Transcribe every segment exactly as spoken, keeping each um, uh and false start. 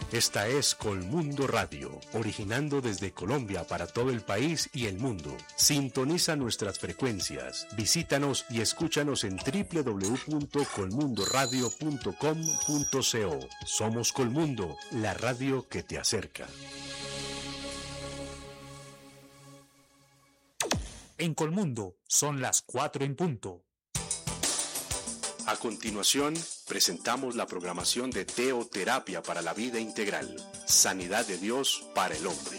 Esta es Colmundo Radio, originando desde Colombia para todo el país y el mundo. Sintoniza nuestras frecuencias, visítanos y escúchanos en doble u doble u doble u punto colmundo radio punto com punto co. Somos Colmundo, la radio que te acerca. En Colmundo son las cuatro en punto. A continuación, presentamos la programación de Teoterapia para la Vida Integral, Sanidad de Dios para el Hombre.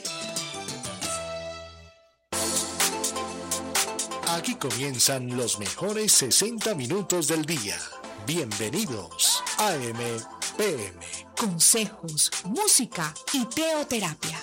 Aquí comienzan los mejores sesenta minutos del día. Bienvenidos a A M P M. Consejos, música y teoterapia.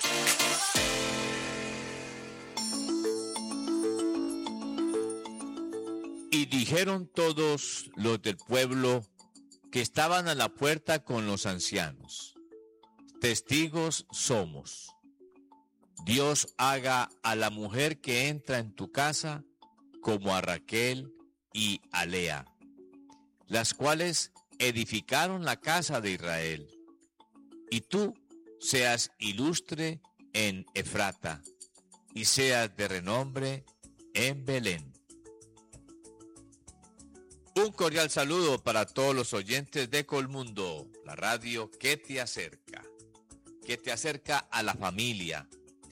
Y dijeron todos los del pueblo que estaban a la puerta con los ancianos: testigos somos. Dios haga a la mujer que entra en tu casa como a Raquel y a Lea, las cuales edificaron la casa de Israel. Y tú seas ilustre en Efrata y seas de renombre en Belén. Un cordial saludo para todos los oyentes de Colmundo, la radio que te acerca, que te acerca a la familia,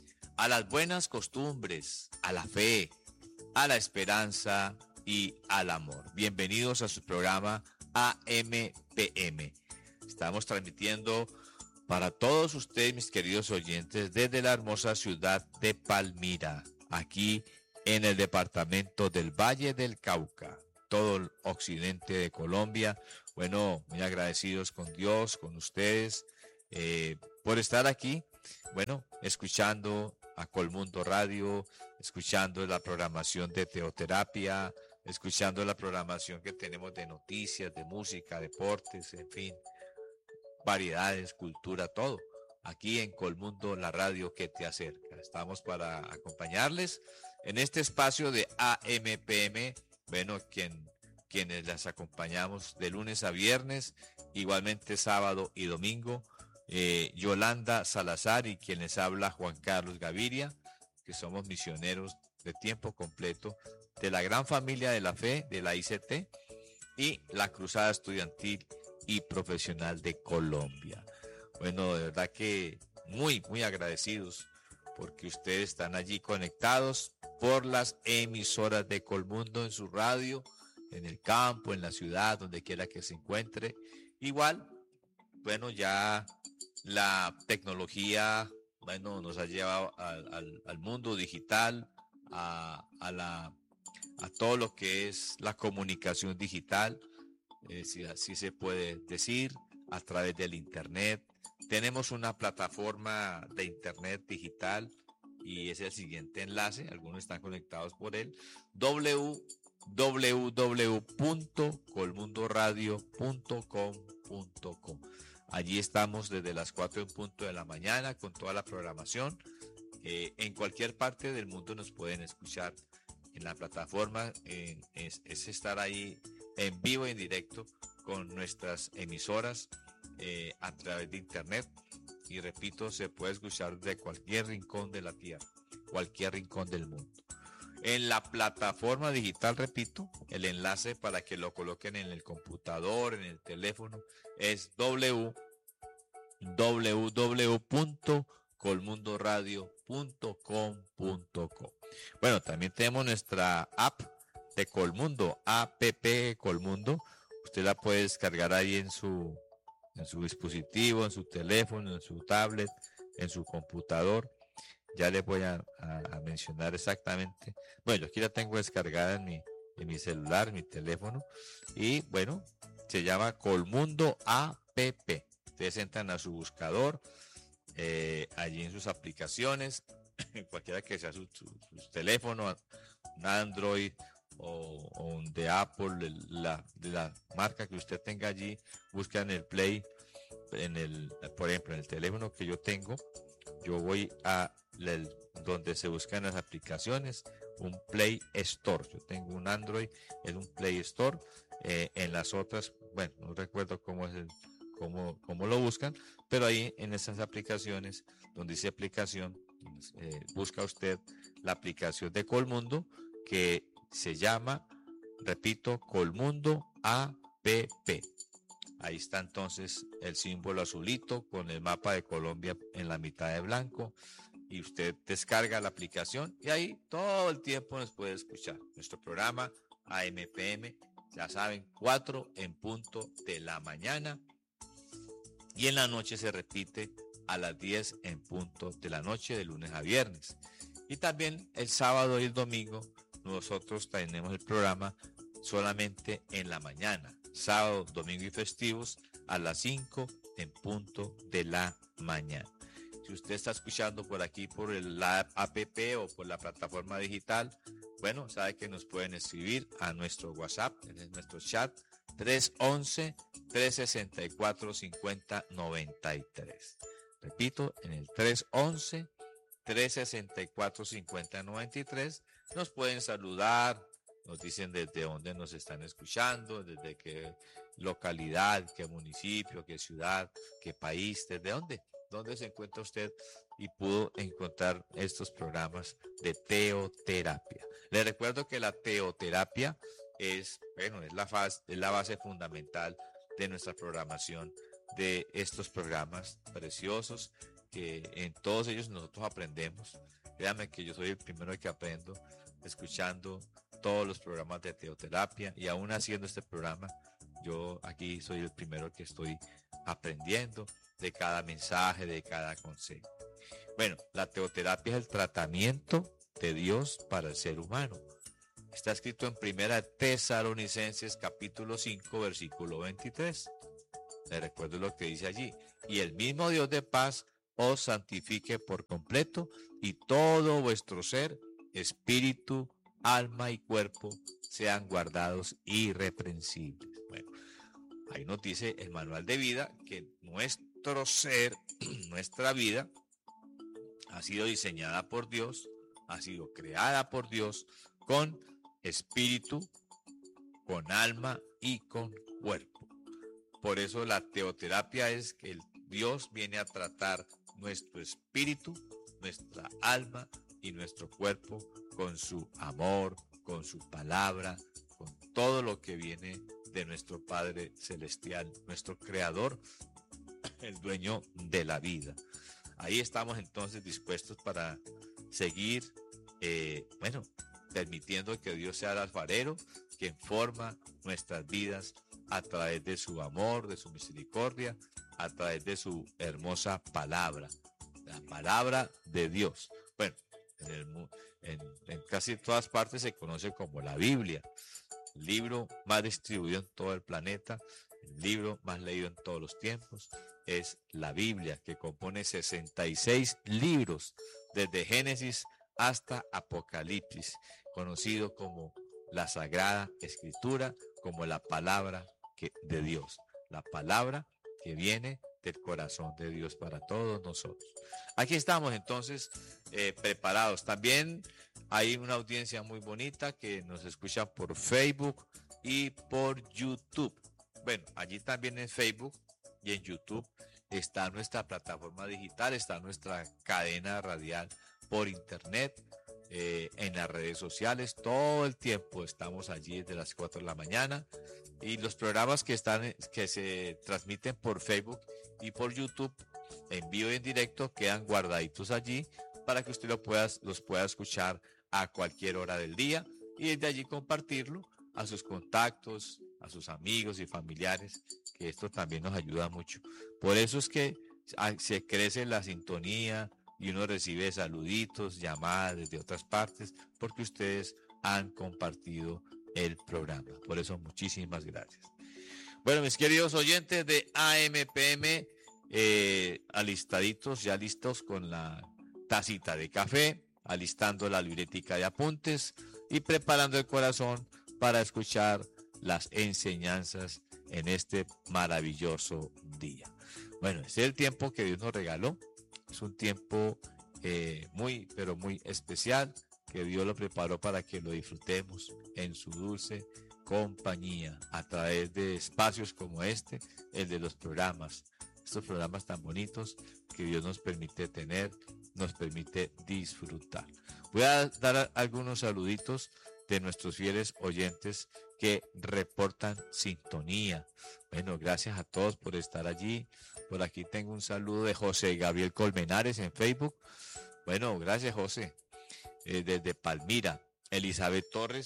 a las buenas costumbres, a la fe, a la esperanza y al amor. Bienvenidos a su programa A M P M. Estamos transmitiendo para todos ustedes, mis queridos oyentes, desde la hermosa ciudad de Palmira, aquí en el departamento del Valle del Cauca, todo el occidente de Colombia. Bueno, muy agradecidos con Dios, con ustedes, eh, por estar aquí, bueno, escuchando a Colmundo Radio, escuchando la programación de teoterapia, escuchando la programación que tenemos de noticias, de música, deportes, en fin, variedades, cultura, todo. Aquí en Colmundo, la radio que te acerca. Estamos para acompañarles en este espacio de A M P M. Bueno, quien, quienes las acompañamos de lunes a viernes, igualmente sábado y domingo, eh, Yolanda Salazar y quien les habla, Juan Carlos Gaviria, que somos misioneros de tiempo completo de la gran familia de la fe de la I C T y la Cruzada Estudiantil y Profesional de Colombia. Bueno, de verdad que muy, muy agradecidos porque ustedes están allí conectados por las emisoras de Colmundo en su radio, en el campo, en la ciudad, donde quiera que se encuentre. Igual, bueno, ya la tecnología, bueno, nos ha llevado al, al, al mundo digital, a, a, la, a todo lo que es la comunicación digital, eh, si así se puede decir, a través del internet. Tenemos una plataforma de internet digital y es el siguiente enlace, algunos están conectados por él, doble u doble u doble u punto colmundo radio punto com punto co. Allí estamos desde las cuatro en punto de la mañana con toda la programación. Eh, en cualquier parte del mundo nos pueden escuchar en la plataforma, eh, es, es estar ahí en vivo y en directo con nuestras emisoras eh, a través de internet. Y repito, se puede escuchar de cualquier rincón de la tierra, cualquier rincón del mundo. En la plataforma digital, repito, el enlace para que lo coloquen en el computador, en el teléfono, es doble u doble u punto colmundo radio punto com punto co. Bueno, también tenemos nuestra app de Colmundo, app Colmundo. Usted la puede descargar ahí en su en su dispositivo, en su teléfono, en su tablet, en su computador. Ya les voy a, a, a mencionar exactamente. Bueno, yo aquí la tengo descargada en mi, en mi celular, mi teléfono. Y bueno, se llama Colmundo App. Ustedes entran a su buscador, eh, allí en sus aplicaciones, cualquiera que sea su, su, su teléfono, un Android o, o un de Apple, la, de la marca que usted tenga allí, busca en el Play, en el, por ejemplo, en el teléfono que yo tengo, yo voy a el, donde se buscan las aplicaciones, un Play Store. Yo tengo un Android, es un Play Store. Eh, en las otras, bueno, no recuerdo cómo es el, cómo, cómo lo buscan, pero ahí en esas aplicaciones, donde dice aplicación, eh, busca usted la aplicación de Colmundo, que se llama, repito, Colmundo App. Ahí está entonces el símbolo azulito con el mapa de Colombia en la mitad de blanco, y usted descarga la aplicación y ahí todo el tiempo nos puede escuchar nuestro programa A M P M, ya saben, cuatro en punto de la mañana, y en la noche se repite a las diez en punto de la noche, de lunes a viernes. Y también el sábado y el domingo nosotros tenemos el programa solamente en la mañana, sábado, domingo y festivos a las cinco en punto de la mañana. Si usted está escuchando por aquí por el, la app o por la plataforma digital, bueno, sabe que nos pueden escribir a nuestro WhatsApp, en nuestro chat, tres once, tres sesenta y cuatro, cincuenta noventa y tres. Repito, en el tres once, tres sesenta y cuatro, cincuenta noventa y tres nos pueden saludar, nos dicen desde dónde nos están escuchando, desde qué localidad, qué municipio, qué ciudad, qué país, desde dónde, dónde se encuentra usted y pudo encontrar estos programas de teoterapia. Les recuerdo que la teoterapia es, bueno, es la base, es la base fundamental de nuestra programación, de estos programas preciosos, que en todos ellos nosotros aprendemos. Créanme que yo soy el primero que aprendo escuchando todos los programas de teoterapia, y aún haciendo este programa, yo aquí soy el primero que estoy aprendiendo de cada mensaje, de cada consejo. Bueno, la teoterapia es el tratamiento de Dios para el ser humano. Está escrito en Primera Tesalonicenses capítulo cinco, versículo veintitrés. Les recuerdo lo que dice allí: y el mismo Dios de paz os santifique por completo, y todo vuestro ser, espíritu, alma y cuerpo sean guardados irreprensibles. Bueno, ahí nos dice el manual de vida que nuestro ser, nuestra vida, ha sido diseñada por Dios, ha sido creada por Dios con espíritu, con alma y con cuerpo. Por eso la teoterapia es que el Dios viene a tratar nuestro espíritu, nuestra alma y nuestro cuerpo con su amor, con su palabra, con todo lo que viene de nuestro Padre Celestial, nuestro Creador, el dueño de la vida. Ahí estamos entonces dispuestos para seguir, eh, bueno, permitiendo que Dios sea el alfarero, quien forma nuestras vidas a través de su amor, de su misericordia, a través de su hermosa palabra, la palabra de Dios. Bueno, en, el, en, en casi todas partes se conoce como la Biblia, el libro más distribuido en todo el planeta, el libro más leído en todos los tiempos, es la Biblia, que compone sesenta y seis libros, desde Génesis hasta Apocalipsis, conocido como la Sagrada Escritura, como la palabra que, de Dios, la palabra que viene del corazón de Dios para todos nosotros. Aquí estamos entonces eh, preparados. También hay una audiencia muy bonita que nos escucha por Facebook y por YouTube. Bueno, allí también en Facebook y en YouTube está nuestra plataforma digital, está nuestra cadena radial por internet, eh, en las redes sociales. Todo el tiempo estamos allí desde las cuatro de la mañana, y los programas que están que se transmiten por Facebook y por YouTube en vivo y en directo quedan guardaditos allí para que usted lo pueda, los pueda escuchar a cualquier hora del día, y desde allí compartirlo a sus contactos, a sus amigos y familiares, que esto también nos ayuda mucho. Por eso es que se crece la sintonía y uno recibe saluditos, llamadas desde otras partes, porque ustedes han compartido el programa. Por eso, muchísimas gracias. Bueno, mis queridos oyentes de A M P M, eh, alistaditos, ya listos con la tacita de café, alistando la libretica de apuntes y preparando el corazón para escuchar las enseñanzas en este maravilloso día. Bueno, este es el tiempo que Dios nos regaló. Es un tiempo eh, muy, pero muy especial, que Dios lo preparó para que lo disfrutemos en su dulce compañía a través de espacios como este, el de los programas, estos programas tan bonitos que Dios nos permite tener, nos permite disfrutar. Voy a dar algunos saluditos de nuestros fieles oyentes que reportan sintonía. Bueno, gracias a todos por estar allí. Por aquí tengo un saludo de José Gabriel Colmenares en Facebook. Bueno, gracias José. Eh, desde Palmira, Elizabeth Torres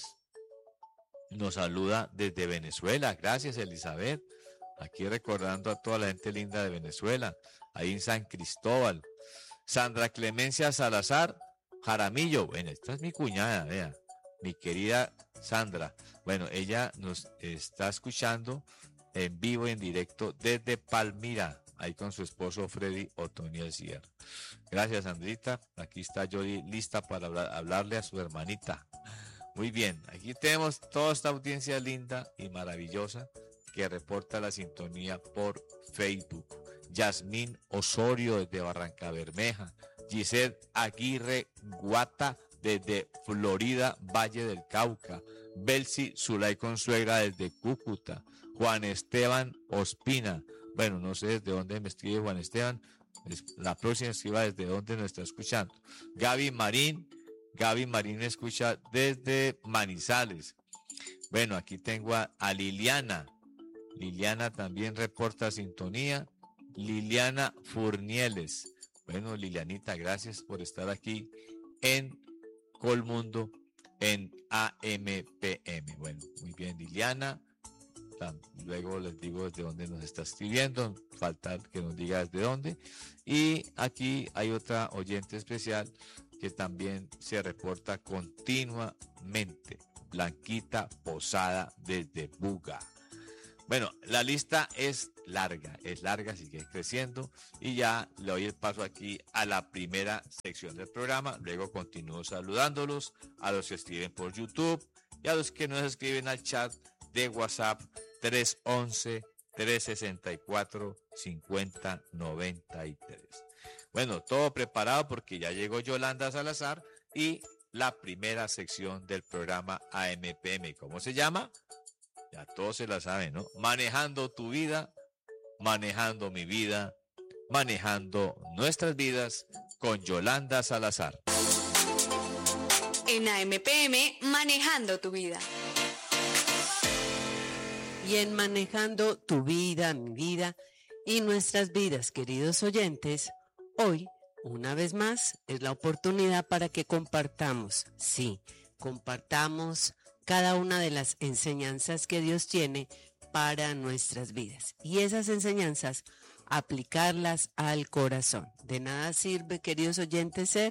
nos saluda desde Venezuela. Gracias Elizabeth. Aquí recordando a toda la gente linda de Venezuela. Ahí en San Cristóbal. Sandra Clemencia Salazar Jaramillo. Bueno, esta es mi cuñada, vea. Mi querida Sandra. Bueno, ella nos está escuchando en vivo y en directo desde Palmira, ahí con su esposo Freddy Otoniel Sierra. Gracias, Sandrita. Aquí está Jody lista para hablar, hablarle a su hermanita. Muy bien, aquí tenemos toda esta audiencia linda y maravillosa que reporta la sintonía por Facebook. Yasmín Osorio desde Barranca Bermeja. Giselle Aguirre Guata desde Florida, Valle del Cauca. Belsi Zulay Consuegra desde Cúcuta. Juan Esteban Ospina. Bueno, no sé desde dónde me escribe Juan Esteban. La próxima escriba desde dónde nos está escuchando. Gaby Marín. Gaby Marín me escucha desde Manizales. Bueno, aquí tengo a, a Liliana. Liliana también reporta sintonía. Liliana Furnieles. Bueno, Lilianita, gracias por estar aquí en Colmundo en A M P M. Bueno, muy bien, Liliana. Luego les digo desde dónde nos está escribiendo. Falta que nos diga desde dónde. Y aquí hay otra oyente especial que también se reporta continuamente. Blanquita Posada desde Buga. Bueno, la lista es larga, es larga, sigue creciendo y ya le doy el paso aquí a la primera sección del programa. Luego continúo saludándolos a los que escriben por YouTube y a los que nos escriben al chat de WhatsApp tres once, tres sesenta y cuatro, cincuenta noventa y tres. Bueno, todo preparado porque ya llegó Yolanda Salazar y la primera sección del programa A M P M. ¿Cómo se llama? Ya todos se la saben, ¿no? Manejando tu vida, manejando mi vida, manejando nuestras vidas con Yolanda Salazar. En A M P M, manejando tu vida. Y en manejando tu vida, mi vida y nuestras vidas, queridos oyentes, hoy, una vez más, es la oportunidad para que compartamos, sí, compartamos cada una de las enseñanzas que Dios tiene para nuestras vidas. Y esas enseñanzas, aplicarlas al corazón. De nada sirve, queridos oyentes, ser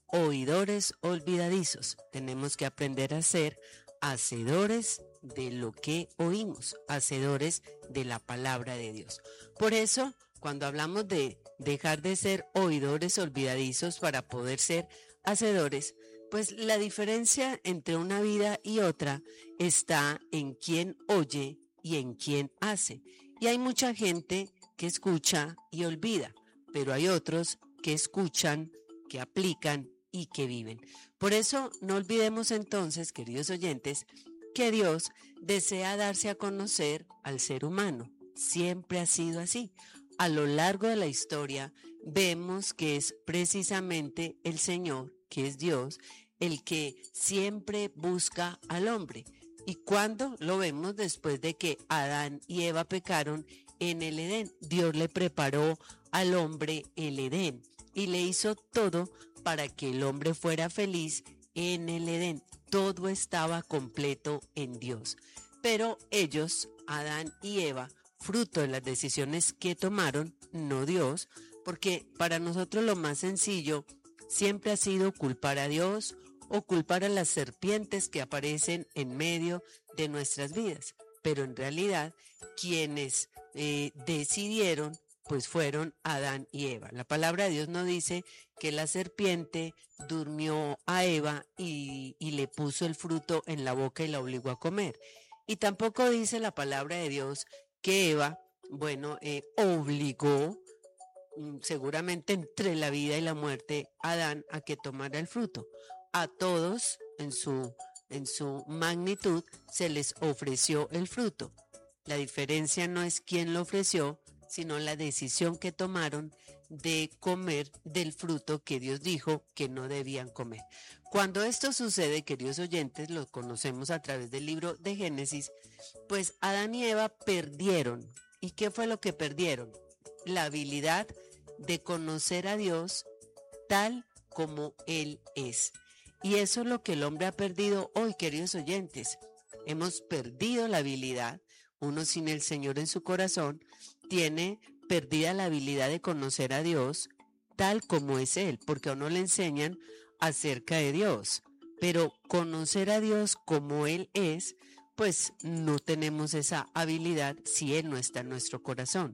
oidores olvidadizos. Tenemos que aprender a ser hacedores de lo que oímos, hacedores de la palabra de Dios. Por eso, cuando hablamos de dejar de ser oidores olvidadizos para poder ser hacedores, pues la diferencia entre una vida y otra está en quién oye y en quién hace. Y hay mucha gente que escucha y olvida, pero hay otros que escuchan, que aplican y que viven. Por eso no olvidemos entonces, queridos oyentes, que Dios desea darse a conocer al ser humano. Siempre ha sido así. A lo largo de la historia vemos que es precisamente el Señor, que es Dios, el que siempre busca al hombre. ¿Y cuándo? Lo vemos después de que Adán y Eva pecaron en el Edén. Dios le preparó al hombre el Edén y le hizo todo para que el hombre fuera feliz en el Edén. Todo estaba completo en Dios. Pero ellos, Adán y Eva, fruto de las decisiones que tomaron, no Dios, porque para nosotros lo más sencillo siempre ha sido culpar a Dios o culpar a las serpientes que aparecen en medio de nuestras vidas. Pero en realidad, quienes eh, decidieron, pues fueron Adán y Eva. La palabra de Dios no dice que la serpiente durmió a Eva y, y le puso el fruto en la boca y la obligó a comer. Y tampoco dice la palabra de Dios que Eva, bueno, eh, obligó, seguramente entre la vida y la muerte, a Adán a que tomara el fruto. A todos, en su en su magnitud, se les ofreció el fruto. La diferencia no es quién lo ofreció, sino la decisión que tomaron de comer del fruto que Dios dijo que no debían comer. Cuando esto sucede, queridos oyentes, lo conocemos a través del libro de Génesis, pues Adán y Eva perdieron. ¿Y qué fue lo que perdieron? La habilidad de conocer a Dios tal como Él es. Y eso es lo que el hombre ha perdido hoy, queridos oyentes. Hemos perdido la habilidad. Uno sin el Señor en su corazón tiene perdida la habilidad de conocer a Dios tal como es Él, porque a uno le enseñan acerca de Dios, pero conocer a Dios como Él es, pues no tenemos esa habilidad si Él no está en nuestro corazón.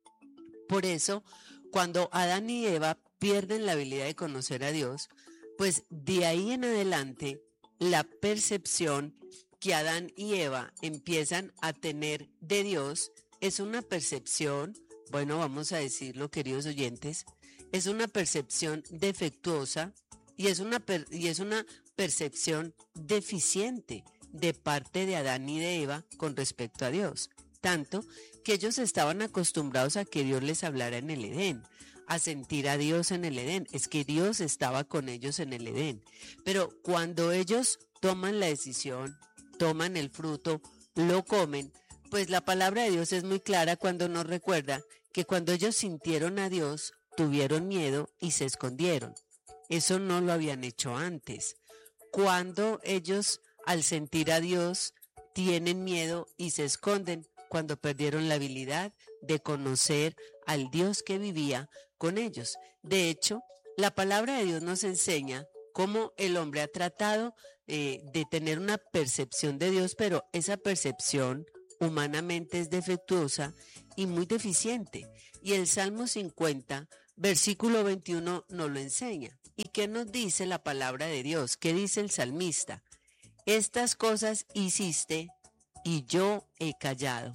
Por eso, cuando Adán y Eva pierden la habilidad de conocer a Dios, pues de ahí en adelante la percepción que Adán y Eva empiezan a tener de Dios es una percepción, bueno, vamos a decirlo, queridos oyentes, es una percepción defectuosa y es una, per- y es una percepción deficiente de parte de Adán y de Eva con respecto a Dios. Tanto que ellos estaban acostumbrados a que Dios les hablara en el Edén, a sentir a Dios en el Edén. Es que Dios estaba con ellos en el Edén. Pero cuando ellos toman la decisión, toman el fruto, lo comen, pues la palabra de Dios es muy clara cuando nos recuerda que cuando ellos sintieron a Dios, tuvieron miedo y se escondieron. Eso no lo habían hecho antes. Cuando ellos, al sentir a Dios, tienen miedo y se esconden, cuando perdieron la habilidad de conocer al Dios que vivía con ellos. De hecho, la palabra de Dios nos enseña cómo el hombre ha tratado eh, de tener una percepción de Dios, pero esa percepción humanamente es defectuosa y muy deficiente. Y el Salmo cincuenta, versículo veintiuno, nos lo enseña. ¿Y qué nos dice la palabra de Dios? ¿Qué dice el salmista? Estas cosas hiciste y yo he callado.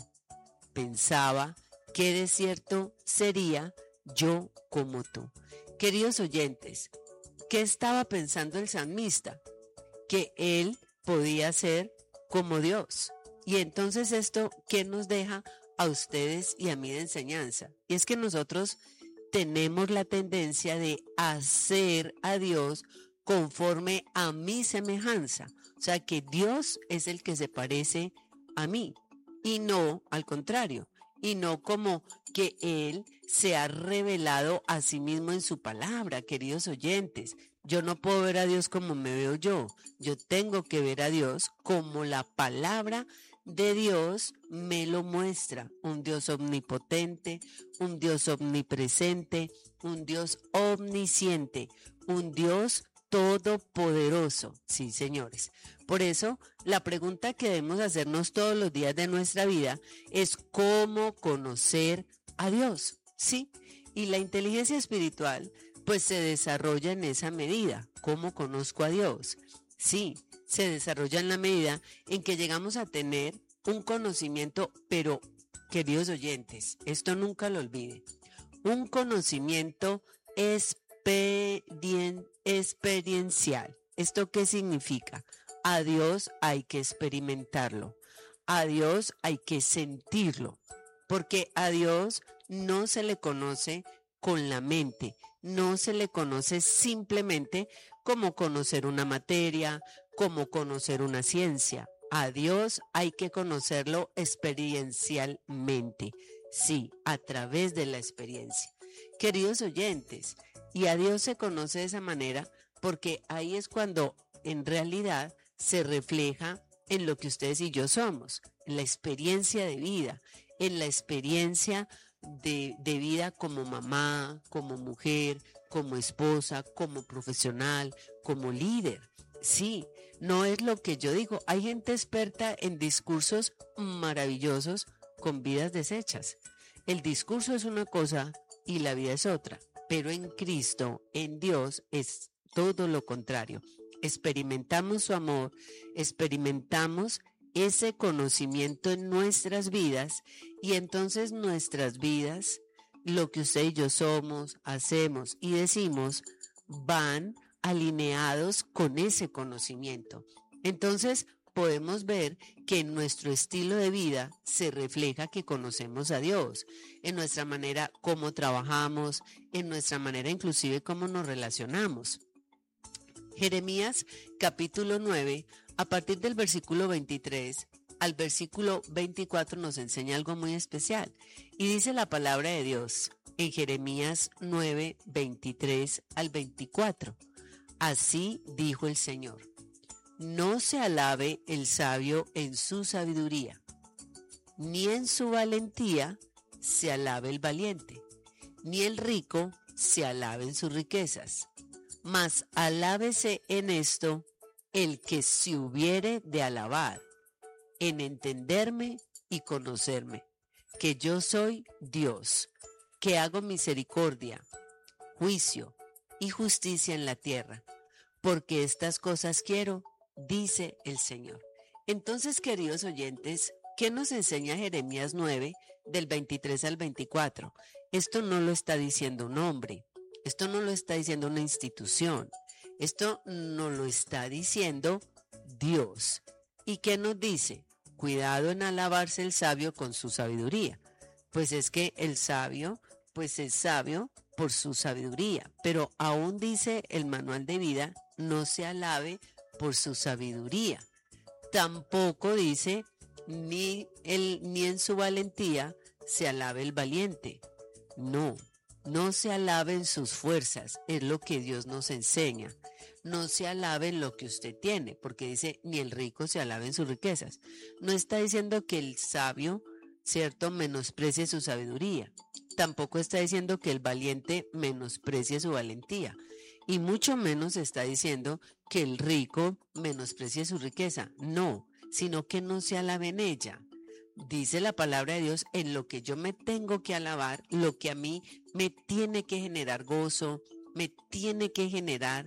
Pensaba qué desierto sería yo como tú. Queridos oyentes, ¿qué estaba pensando el salmista? Que él podía ser como Dios. Y entonces esto, ¿qué nos deja a ustedes y a mí de enseñanza? Y es que nosotros tenemos la tendencia de hacer a Dios conforme a mi semejanza. O sea, que Dios es el que se parece a mí y no al contrario. Y no como que Él se ha revelado a sí mismo en su palabra, queridos oyentes. Yo no puedo ver a Dios como me veo yo. Yo tengo que ver a Dios como la palabra de Dios me lo muestra. Un Dios omnipotente, un Dios omnipresente, un Dios omnisciente, un Dios todopoderoso. Sí, señores. Por eso, la pregunta que debemos hacernos todos los días de nuestra vida es ¿cómo conocer a Dios? Sí, y la inteligencia espiritual pues se desarrolla en esa medida. ¿Cómo conozco a Dios? Sí, se desarrolla en la medida en que llegamos a tener un conocimiento, pero queridos oyentes, esto nunca lo olviden, un conocimiento experien- experiencial. ¿Esto qué significa? A Dios hay que experimentarlo, a Dios hay que sentirlo, porque a Dios no se le conoce con la mente, no se le conoce simplemente como conocer una materia, como conocer una ciencia. A Dios hay que conocerlo experiencialmente, sí, a través de la experiencia. Queridos oyentes, y a Dios se conoce de esa manera porque ahí es cuando en realidad se refleja en lo que ustedes y yo somos, en la experiencia de vida, en la experiencia de, de vida como mamá, como mujer, como esposa, como profesional, como líder. Sí, no es lo que yo digo. Hay gente experta en discursos maravillosos con vidas deshechas. El discurso es una cosa y la vida es otra, pero en Cristo, en Dios, es todo lo contrario. Experimentamos su amor, experimentamos ese conocimiento en nuestras vidas y entonces nuestras vidas, lo que usted y yo somos, hacemos y decimos, van alineados con ese conocimiento. Entonces podemos ver que en nuestro estilo de vida se refleja que conocemos a Dios, en nuestra manera cómo trabajamos, en nuestra manera inclusive cómo nos relacionamos. Jeremías capítulo nueve, a partir del versículo veintitrés al versículo veinticuatro nos enseña algo muy especial. Y dice la palabra de Dios en Jeremías nueve, veintitrés al veinticuatro. Así dijo el Señor: no se alabe el sabio en su sabiduría, ni en su valentía se alabe el valiente, ni el rico se alabe en sus riquezas, mas alábese en esto el que se hubiere de alabar, en entenderme y conocerme, que yo soy Dios, que hago misericordia, juicio y justicia en la tierra, porque estas cosas quiero, dice el Señor. Entonces, queridos oyentes, ¿qué nos enseña Jeremías nueve, del veintitrés al veinticuatro? Esto no lo está diciendo un hombre, esto no lo está diciendo una institución, esto no lo está diciendo Dios. ¿Y qué nos dice? Cuidado en alabarse el sabio con su sabiduría. Pues es que el sabio, pues es sabio por su sabiduría, pero aún dice el manual de vida, no se alabe por su sabiduría. Tampoco dice ni, el, ni en su valentía se alabe el valiente. No, no se alabe en sus fuerzas, es lo que Dios nos enseña. No se alabe en lo que usted tiene, porque dice ni el rico se alabe en sus riquezas. No está diciendo que el sabio, cierto, menosprecie su sabiduría. Tampoco está diciendo que el valiente menosprecie su valentía. Y mucho menos está diciendo que el rico menosprecie su riqueza. No, sino que no se alabe en ella. Dice la palabra de Dios, en lo que yo me tengo que alabar, lo que a mí me tiene que generar gozo, me tiene que generar